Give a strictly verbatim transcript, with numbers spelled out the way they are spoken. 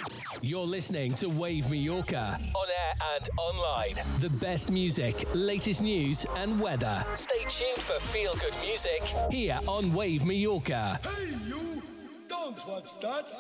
You're listening to Wave Mallorca, on air and online. The best music, latest news and weather. Stay tuned for feel-good music here on Wave Mallorca. Hey you, don't watch that.